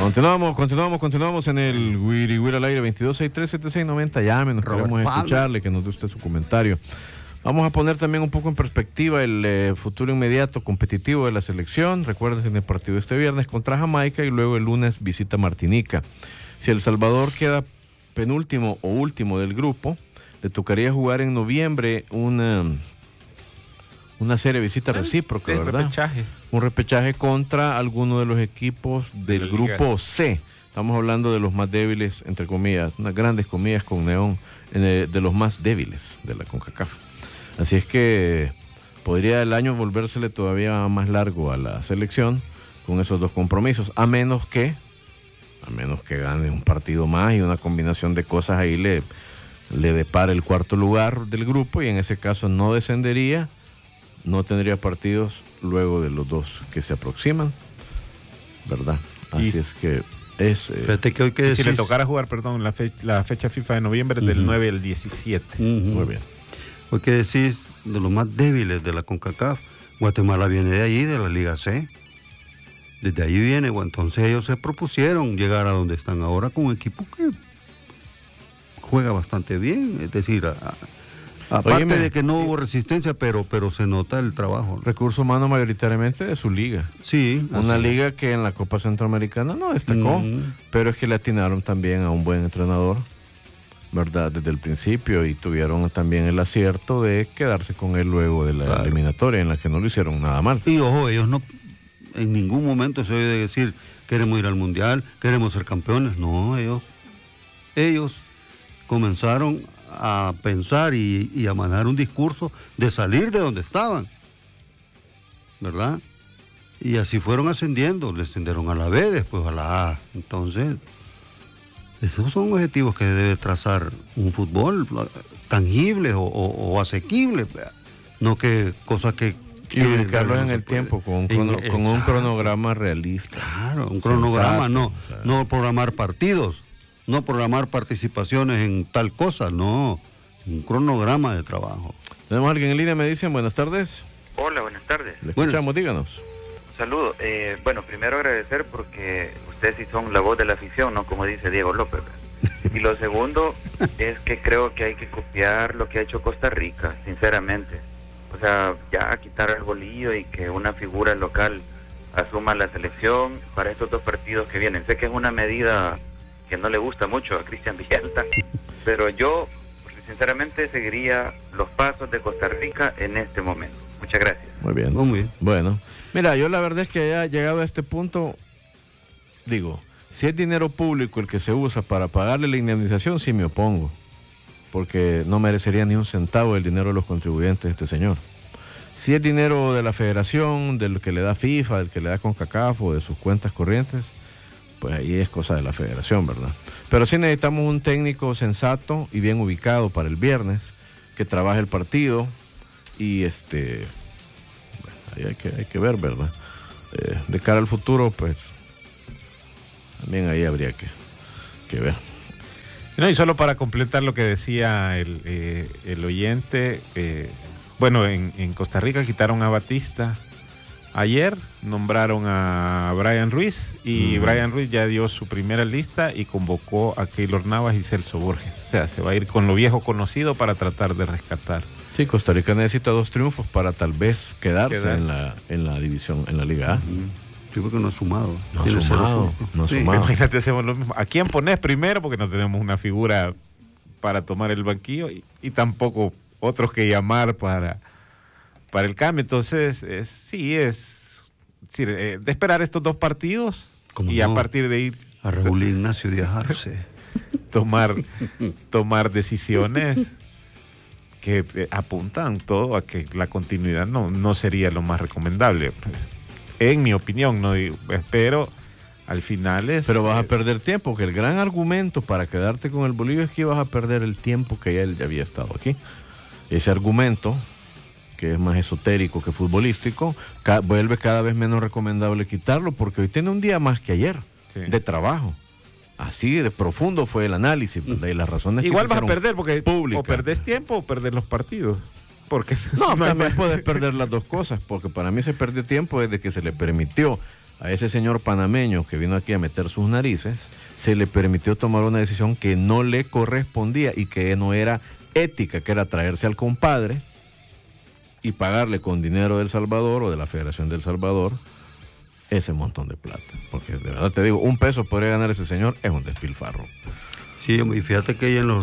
Continuamos en el Wiri Wiri al aire 22637690. Llámenos, queremos escucharle, que nos dé usted su comentario. Vamos a poner también un poco en perspectiva el futuro inmediato competitivo de la selección. Recuerden, en el partido este viernes contra Jamaica y luego el lunes visita Martinica. Si El Salvador queda penúltimo o último del grupo, le tocaría jugar en noviembre una serie de visita recíproca, ¿verdad? Repechaje. Un repechaje contra alguno de los equipos del grupo C. Estamos hablando de los más débiles, entre comillas, unas grandes comillas con neón, de los más débiles de la CONCACAF. Así es que podría el año volvérsele todavía más largo a la selección con esos dos compromisos, a menos que gane un partido más y una combinación de cosas ahí le depare el cuarto lugar del grupo, y en ese caso no descendería, no tendría partidos luego de los dos que se aproximan, ¿verdad? Así es que fíjate que hoy que si le tocara jugar, la fecha FIFA de noviembre es del 9 al 17. Muy bien. Hoy que decís de los más débiles de la CONCACAF, Guatemala viene de ahí, de la Liga C. Desde ahí viene, entonces ellos se propusieron llegar a donde están ahora con un equipo que juega bastante bien, es decir, aparte de que no hubo resistencia, pero se nota el trabajo. Recurso humano mayoritariamente de su liga. Sí. Una liga que en la Copa Centroamericana no destacó, pero es que le atinaron también a un buen entrenador, ¿verdad? Desde el principio, y tuvieron también el acierto de quedarse con él luego de la eliminatoria, en la que no lo hicieron nada mal. Y ojo, ellos no, en ningún momento se oye decir, queremos ir al Mundial, queremos ser campeones. No, ellos comenzaron a pensar y a manejar un discurso de salir de donde estaban, ¿verdad? Y así fueron ascendiendo, descendieron a la B, después a la A. Entonces, esos son objetivos que debe trazar un fútbol tangible o asequible, no que cosas que... Y ubicarlo en el tiempo, con un cronograma realista. Claro, un cronograma, no programar partidos, no programar participaciones en tal cosa, no, un cronograma de trabajo. Tenemos a alguien en línea, me dicen, buenas tardes. Hola, buenas tardes. Le escuchamos, díganos. Un saludo. Bueno, primero agradecer porque ustedes sí son la voz de la afición, ¿no? Como dice Diego López. Y lo segundo es que creo que hay que copiar lo que ha hecho Costa Rica, sinceramente. O sea, ya quitar el bolillo y que una figura local asuma la selección para estos dos partidos que vienen. Sé que es una medida que no le gusta mucho a Cristian Villalta, pero yo sinceramente seguiría los pasos de Costa Rica en este momento. Muchas gracias. Muy bien. Muy bien. Bueno, mira, yo la verdad es que haya llegado a este punto, digo, si es dinero público el que se usa para pagarle la indemnización, sí me opongo, porque no merecería ni un centavo del dinero de los contribuyentes de este señor. Si es dinero de la federación, del que le da FIFA, del que le da CONCACAF o de sus cuentas corrientes, pues ahí es cosa de la federación, ¿verdad? Pero sí necesitamos un técnico sensato y bien ubicado para el viernes, que trabaje el partido y ahí hay que ver, ¿verdad? De cara al futuro, pues también ahí habría que ver. No, y solo para completar lo que decía el oyente, bueno, en Costa Rica quitaron a Batista. Ayer nombraron a Brian Ruiz y Brian Ruiz ya dio su primera lista y convocó a Keylor Navas y Celso Borges. O sea, se va a ir con lo viejo conocido para tratar de rescatar. Sí, Costa Rica necesita 2 triunfos para tal vez quedarse en la división, en la Liga A. Yo creo que no ha sumado. No ha sumado. Imagínate, hacemos lo mismo. ¿A quién pones primero? Porque no tenemos una figura para tomar el banquillo y tampoco otros que llamar para el cambio. Entonces, de esperar estos 2 partidos y a partir de ahí a Raúl Ignacio Díaz Arce tomar decisiones que apuntan todo a que la continuidad no sería lo más recomendable. En mi opinión, no digo, espero al final Pero vas a perder tiempo, que el gran argumento para quedarte con el Bolillo es que vas a perder el tiempo que él ya había estado aquí. Ese argumento, que es más esotérico que futbolístico, vuelve cada vez menos recomendable quitarlo, porque hoy tiene un día más que ayer de trabajo. Así de profundo fue el análisis, ¿verdad? Y las razones igual que vas a perder, porque pública. O perdés tiempo o perdés los partidos. Porque no, también puedes perder las dos cosas, porque para mí se perdió tiempo desde que se le permitió a ese señor panameño que vino aquí a meter sus narices, se le permitió tomar una decisión que no le correspondía y que no era ética, que era traerse al compadre y pagarle con dinero del Salvador o de la Federación del Salvador ese montón de plata. Porque de verdad te digo, un peso podría ganar ese señor, es un despilfarro. Sí, y fíjate que en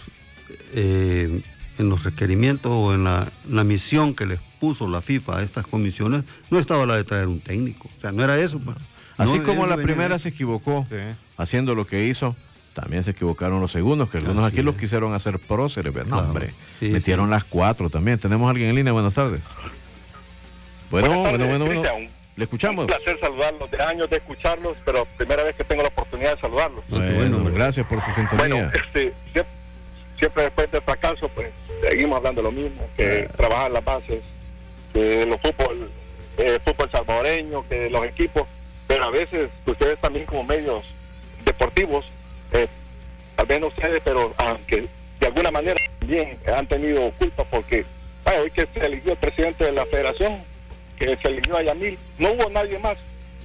los requerimientos o en la misión que les puso la FIFA a estas comisiones, no estaba la de traer un técnico. O sea, no era eso. Pues. Así No, como la venía primera de- se equivocó Sí. haciendo lo que hizo, también se equivocaron los segundos, que algunos Así aquí los es. quisieron hacer próceres, ¿verdad? No, Claro. hombre, Sí, metieron sí. las 4 también. Tenemos a alguien en línea, buenas tardes. Bueno, Buenas tardes, bueno. Cristian. Le escuchamos. Un placer saludarlos, de años de escucharlos, pero primera vez que tengo la oportunidad de saludarlos. Ah, qué bueno, hombre. gracias por su sintonía. Bueno, siempre después del fracaso, pues seguimos hablando lo mismo, que trabajar las bases, que los fútbol salvadoreño, que los equipos, pero a veces ustedes también como medios deportivos, tal vez no ustedes, pero aunque de alguna manera también han tenido culpa porque hoy que se eligió el presidente de la federación, que se eligió a Yamil, no hubo nadie más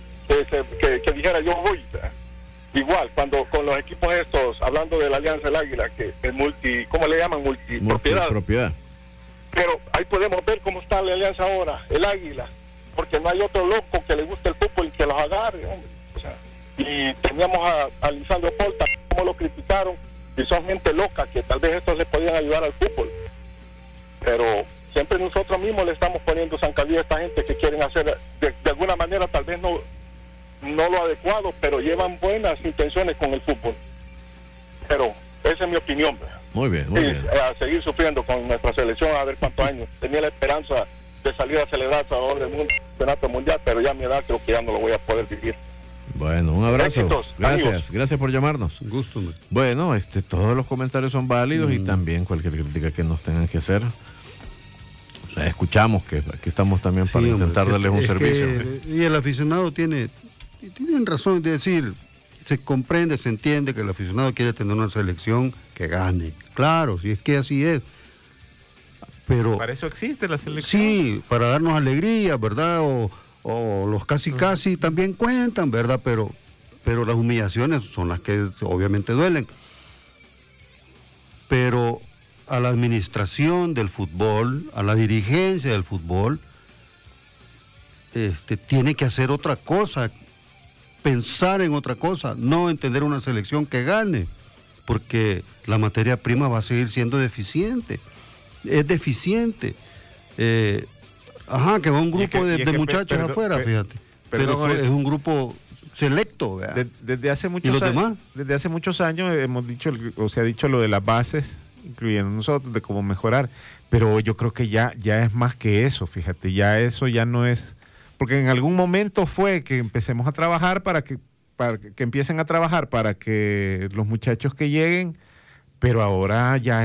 que dijera yo voy. Igual, cuando con los equipos estos, hablando de la Alianza del Águila, que es ¿cómo le llaman? Multipropiedad. Propiedad. Pero ahí podemos ver cómo está la Alianza ahora, el Águila, porque no hay otro loco que le guste el fútbol y que los agarre, hombre. O sea, y teníamos a Lisandro Porta, cómo lo criticaron, y son gente loca que tal vez estos le podían ayudar al fútbol. Pero siempre nosotros mismos le estamos poniendo zancadilla a esta gente que quieren hacer de alguna manera, tal vez no lo adecuado, pero llevan buenas intenciones con el fútbol. Pero esa es mi opinión. Muy bien, muy Sí, bien. a seguir sufriendo con nuestra selección, a ver cuántos años. Tenía la esperanza de salir a celebrar Salvador del Mundo, campeonato mundial, pero ya a mi edad creo que ya no lo voy a poder vivir. Bueno, un abrazo. Éxitos, Gracias, amigos. gracias por llamarnos. Un gusto, hombre. Bueno, todos los comentarios son válidos y también cualquier crítica que nos tengan que hacer. La escuchamos, que aquí estamos también para Sí, hombre, intentar darles un es servicio. y el aficionado tienen razón de decir, se comprende, se entiende que el aficionado quiere tener una selección que gane. Claro, si es que así es. Pero Para eso existe la selección. sí, para darnos alegría, ¿verdad? O los casi también cuentan, ¿verdad? Pero las humillaciones son las que obviamente duelen. Pero a la administración del fútbol, a la dirigencia del fútbol, tiene que hacer otra cosa, pensar en otra cosa, no en tener una selección que gane, porque la materia prima va a seguir siendo deficiente. Es deficiente. Que va un Y es grupo que- y es de que, muchachos perdón, afuera, fíjate. perdón, Pero es un grupo selecto, ¿verdad? Desde hace muchos los años, demás? desde hace muchos años hemos dicho, o se ha dicho lo de las bases, incluyendo nosotros, de cómo mejorar, pero yo creo que ya es más que eso, fíjate, ya eso ya no es, porque en algún momento fue que empecemos a trabajar para que empiecen a trabajar para que los muchachos que lleguen, pero ahora ya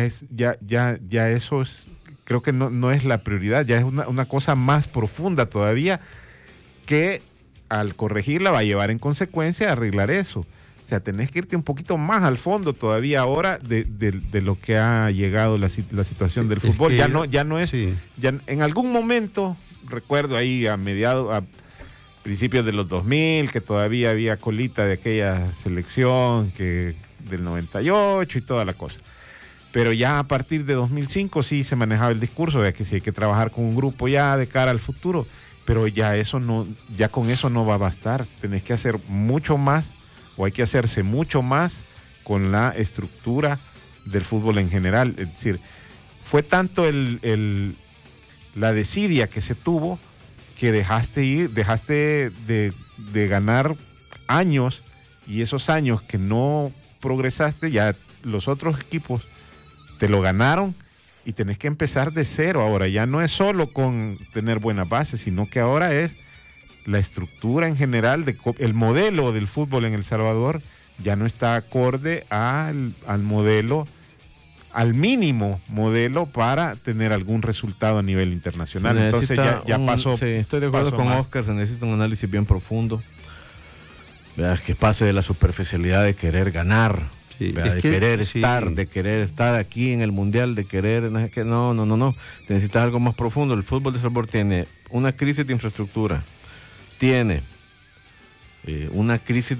eso es, creo que no es la prioridad, ya es una cosa más profunda todavía que al corregirla va a llevar en consecuencia a arreglar eso. O sea, tenés que irte un poquito más al fondo todavía ahora de lo que ha llegado la situación del Es fútbol. que Ya no es. sí. Ya en algún momento, recuerdo ahí a principios de los 2000, que todavía había colita de aquella selección del 98 y toda la cosa. Pero ya a partir de 2005 sí se manejaba el discurso de que sí hay que trabajar con un grupo ya de cara al futuro. Pero ya con eso no va a bastar. Tenés que hacer mucho más, o hay que hacerse mucho más con la estructura del fútbol en general. Es decir, fue tanto la desidia que se tuvo que dejaste de ganar años, y esos años que no progresaste, ya los otros equipos te lo ganaron. Y tenés que empezar de cero ahora. Ya no es solo con tener buenas bases, sino que ahora es la estructura en general, el modelo del fútbol en El Salvador ya no está acorde al modelo, al mínimo modelo para tener algún resultado a nivel internacional. Entonces ya pasó. Sí, estoy de acuerdo pasó con más. Oscar, se necesita un análisis bien profundo. Veas, que pase de la superficialidad de querer ganar. Sí, ¿verdad? es De que- querer sí. estar aquí en el mundial, de querer, no, necesitas algo más profundo. El fútbol de Salvador tiene una crisis de infraestructura, tiene una crisis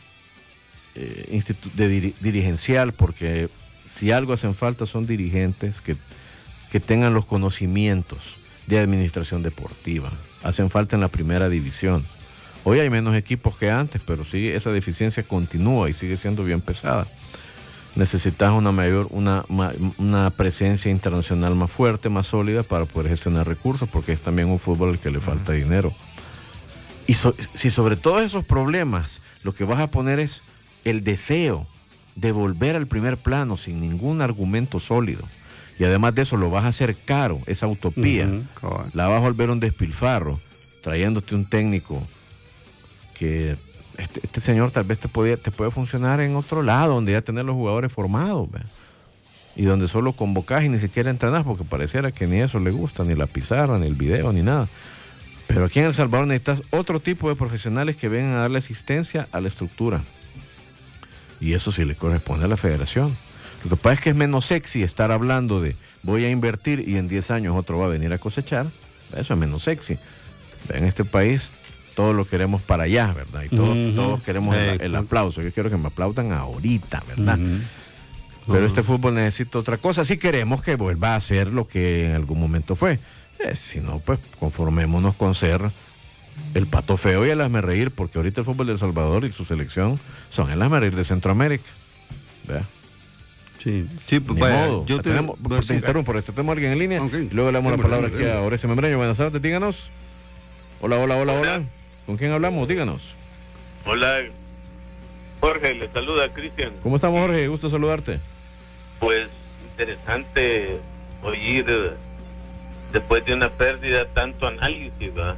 dirigencial, porque si algo hacen falta son dirigentes que tengan los conocimientos de administración deportiva. Hacen falta en la primera división. Hoy hay menos equipos que antes, pero sí, esa deficiencia continúa y sigue siendo bien pesada. Necesitas una presencia internacional más fuerte, más sólida para poder gestionar recursos, porque es también un fútbol al que le falta dinero. Y si sobre todos esos problemas lo que vas a poner es el deseo de volver al primer plano sin ningún argumento sólido, y además de eso lo vas a hacer caro, esa utopía, la vas a volver un despilfarro, trayéndote un técnico que este señor tal vez te puede funcionar en otro lado, donde ya tenés los jugadores formados, ¿ve? Y donde solo convocás y ni siquiera entrenás, porque pareciera que ni eso le gusta, ni la pizarra, ni el video, ni nada. Pero aquí en El Salvador necesitas otro tipo de profesionales que vengan a darle asistencia a la estructura. Y eso sí le corresponde a la federación. Lo que pasa es que es menos sexy estar hablando de voy a invertir y en 10 años otro va a venir a cosechar. Eso es menos sexy. En este país todos lo queremos para allá, ¿verdad? Y todos queremos el aplauso. Yo quiero que me aplaudan ahorita, ¿verdad? Pero este fútbol necesita otra cosa. Si queremos que vuelva a ser lo que en algún momento fue. Si no, pues conformémonos con ser el pato feo y el hazmerreír, porque ahorita el fútbol de El Salvador y su selección son el hazmerreír de Centroamérica. ¿Vea? Sí, pues vaya, yo te interrumpo, tenemos a alguien en línea, y luego le damos la palabra aquí a Horacio Membreño. Buenas tardes, díganos. Hola. ¿Con quién hablamos? Díganos. Hola, Jorge, le saluda Cristian. ¿Cómo estamos, Jorge? Gusto saludarte. Pues interesante oír después de una pérdida tanto análisis, ¿verdad?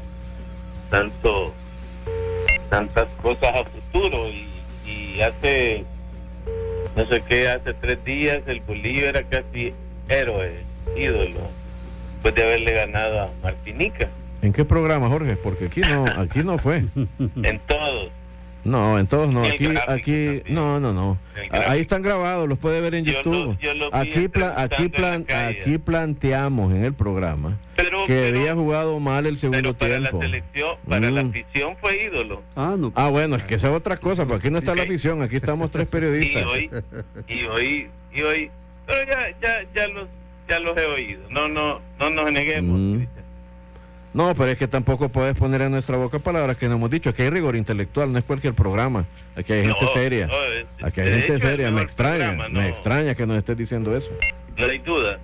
Tantas cosas a futuro, y hace no sé qué, hace 3 días el Bolívar era casi héroe, ídolo, después de haberle ganado a Martinica. ¿En qué programa, Jorge? Porque aquí no fue. En todos. No, en todos no. Aquí no. Ahí están grabados, los puede ver en YouTube. Aquí planteamos en el programa que había jugado mal el segundo tiempo. La selección, para la afición fue ídolo. Bueno, es que esa es otra cosa, porque aquí no está la afición, aquí estamos 3 periodistas. Y hoy, pero ya los he oído. No nos neguemos, Cristian. No, pero es que tampoco puedes poner en nuestra boca palabras que no hemos dicho. Aquí hay rigor intelectual, no es cualquier programa. Aquí hay gente seria. Aquí hay gente seria. Me extraña que nos estés diciendo eso. No hay duda.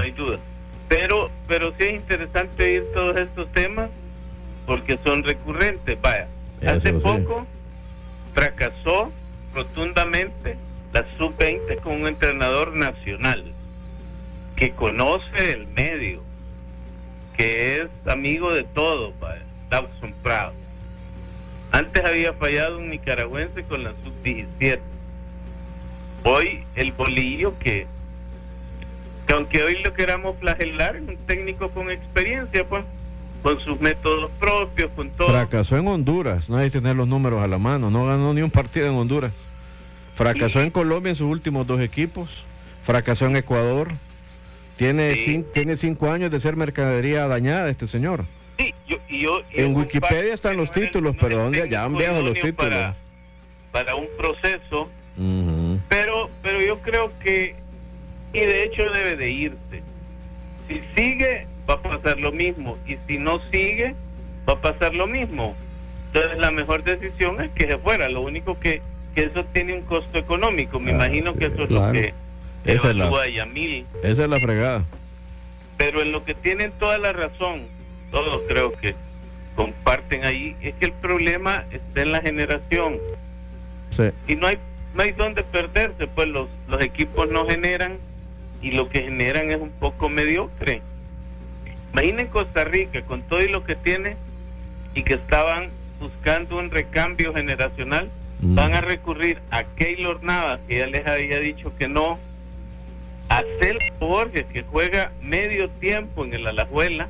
Pero sí es interesante oír todos estos temas porque son recurrentes. Vaya, hace poco fracasó rotundamente la sub-20 con un entrenador nacional que conoce el medio, que es amigo de todo, Dawson Prado. Antes había fallado un nicaragüense con la sub-17. Hoy el Bolillo, que aunque hoy lo queramos flagelar, es un técnico con experiencia, pues, con sus métodos propios, con todo. Fracasó en Honduras, no hay que tener los números a la mano, no ganó ni un partido en Honduras. Fracasó en Colombia en sus últimos 2 equipos, fracasó en Ecuador. Tiene 5 años de ser mercadería dañada este señor. Sí, en Wikipedia están los títulos, pero ¿dónde? Ya han viejos los títulos. Para un proceso, pero yo creo que, y de hecho debe de irse. Si sigue, va a pasar lo mismo, y si no sigue, va a pasar lo mismo. Entonces la mejor decisión es que se fuera. Lo único que eso tiene un costo económico. Me imagino que eso es lo que esa es la fregada. Pero en lo que tienen toda la razón, todos creo que comparten ahí, es que el problema está en la generación. Sí. Y no hay dónde perderse, pues los equipos no generan, y lo que generan es un poco mediocre. Imaginen Costa Rica con todo y lo que tiene, y que estaban buscando un recambio generacional, van a recurrir a Keylor Navas, que ya les había dicho que no, a Celso Borges, que juega medio tiempo en el Alajuela,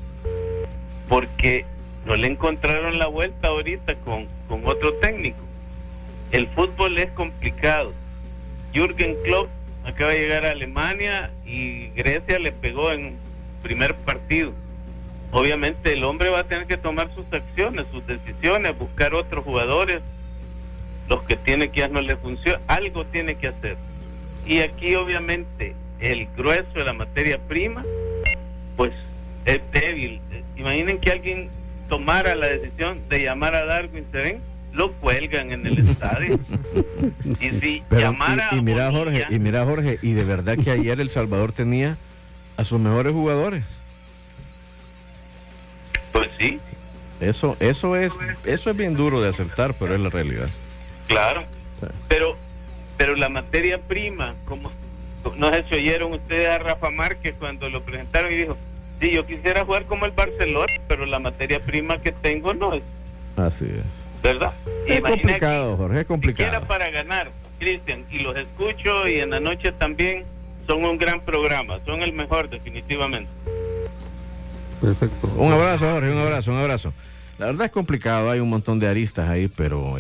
porque no le encontraron la vuelta ahorita con otro técnico. El fútbol es complicado. Jürgen Klopp acaba de llegar a Alemania y Grecia le pegó en primer partido. obviamente el hombre va a tener que tomar sus acciones, sus decisiones, buscar otros jugadores, los que tiene que ya no le funciona, algo tiene que hacer. Y aquí obviamente el grueso de la materia prima, pues es débil. Imaginen que alguien tomara la decisión de llamar a Darwin Serén, lo cuelgan en el estadio. Y si llamara y mira, Jorge, y de verdad que ayer El Salvador tenía a sus mejores jugadores. Pues sí. Eso es bien duro de aceptar, pero es la realidad. Claro. Sí. Pero la materia prima, como no sé si oyeron ustedes a Rafa Márquez cuando lo presentaron y dijo, sí, yo quisiera jugar como el Barcelona, pero la materia prima que tengo no es. Así es. ¿Verdad? Es complicado, Jorge, es complicado. Siquiera para ganar, Cristian, y los escucho y en la noche también son un gran programa, son el mejor definitivamente. Perfecto. Un abrazo, Jorge, un abrazo. La verdad es complicado, hay un montón de aristas ahí, pero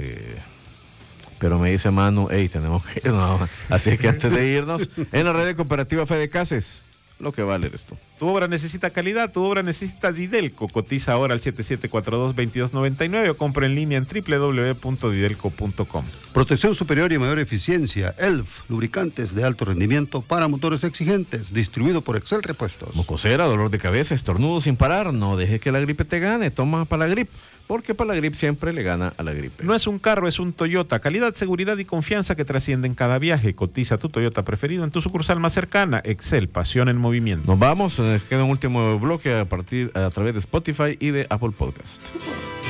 me dice Manu, tenemos que irnos. Así es que antes de irnos, en la red de Cooperativa Fede Cases, lo que vale esto. Tu obra necesita calidad, tu obra necesita Didelco. Cotiza ahora al 7742-2299 o compra en línea en www.didelco.com. Protección superior y mayor eficiencia. ELF, lubricantes de alto rendimiento para motores exigentes. Distribuido por Excel Repuestos. Mocosera, dolor de cabeza, estornudo sin parar. No dejes que la gripe te gane. Toma Palagrip, porque Palagrip siempre le gana a la gripe. No es un carro, es un Toyota. Calidad, seguridad y confianza que trascienden cada viaje. Cotiza tu Toyota preferido en tu sucursal más cercana. Excel, pasión en movimiento. Nos vamos, queda un último bloque a través de Spotify y de Apple Podcast.